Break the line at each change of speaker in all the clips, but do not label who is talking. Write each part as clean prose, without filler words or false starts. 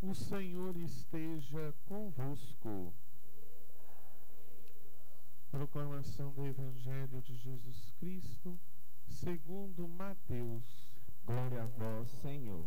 O Senhor esteja convosco. Proclamação do Evangelho de Jesus Cristo, segundo Mateus.
Glória a vós, Senhor.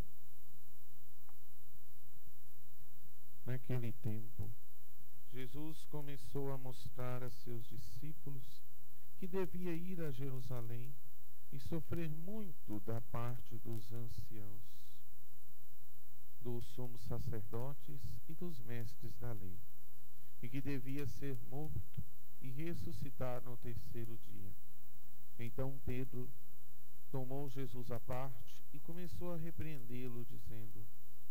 Naquele tempo, Jesus começou a mostrar a seus discípulos que devia ir a Jerusalém e sofrer muito da parte dos anciãos, dos sumos sacerdotes e dos mestres da lei, e que devia ser morto e ressuscitar no terceiro dia. Então Pedro tomou Jesus à parte e começou a repreendê-lo, dizendo: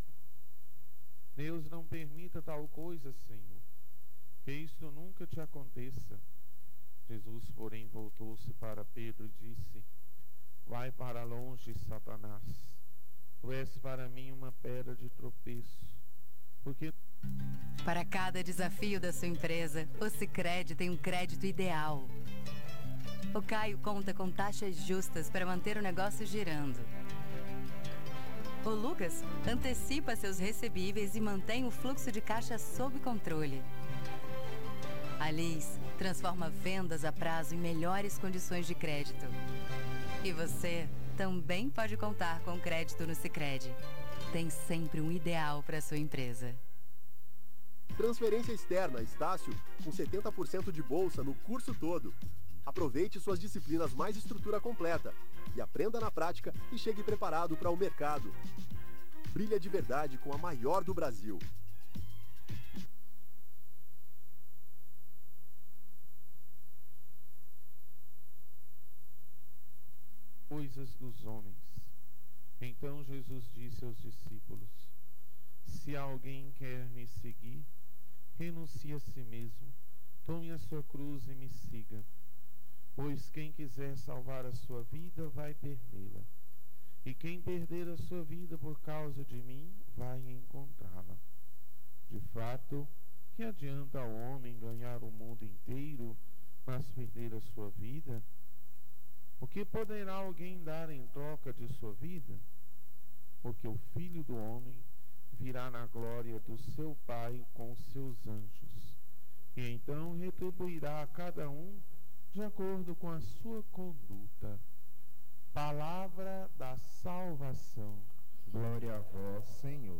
Deus não permita tal coisa, Senhor, que isto nunca te aconteça. Jesus, porém, voltou-se para Pedro e disse: Vai para longe, Satanás. Tu és para mim uma pedra de tropeço, porque...
Para cada desafio da sua empresa, o Sicredi tem um crédito ideal. O Caio conta com taxas justas para manter o negócio girando. O Lucas antecipa seus recebíveis e mantém o fluxo de caixa sob controle. A Liz transforma vendas a prazo em melhores condições de crédito. E você também pode contar com crédito no Sicredi. Tem sempre um ideal para sua empresa.
Transferência externa Estácio com 70% de bolsa no curso todo. Aproveite suas disciplinas mais estrutura completa e aprenda na prática e chegue preparado para o mercado. Brilha de verdade com a maior do Brasil.
Coisas dos homens. Então Jesus disse aos discípulos: Se alguém quer me seguir, renuncie a si mesmo, tome a sua cruz e me siga. Pois quem quiser salvar a sua vida vai perdê-la, e quem perder a sua vida por causa de mim vai encontrá-la. De fato, que adianta ao homem ganhar o mundo inteiro, mas perder a sua vida? O que poderá alguém dar em troca de sua vida? Porque o Filho do Homem virá na glória do seu Pai com os seus anjos, e então retribuirá a cada um de acordo com a sua conduta. Palavra da salvação.
Glória a vós, Senhor.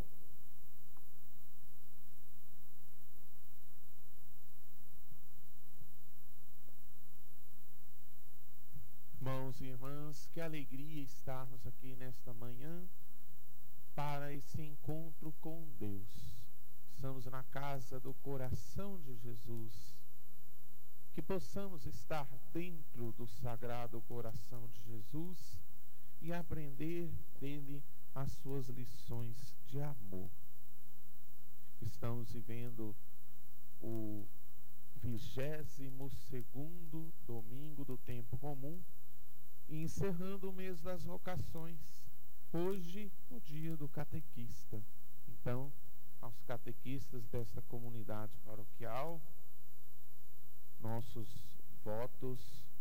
Irmãos e irmãs, que alegria estarmos aqui nesta manhã para esse encontro com Deus. Estamos na casa do coração de Jesus. Que possamos estar dentro do sagrado coração de Jesus e aprender dele as suas lições de amor. Estamos vivendo o 22º domingo do tempo comum e encerrando o mês das vocações. Hoje, o dia do catequista. Então, aos catequistas desta comunidade paroquial, nossos votos